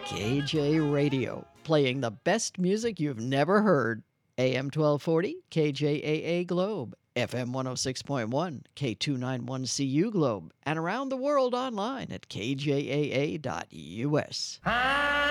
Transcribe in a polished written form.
KJ Radio, playing the best music you've never heard. AM 1240, KJAA Globe, FM 106.1, K291CU Globe, and around the world online at kjaa.us.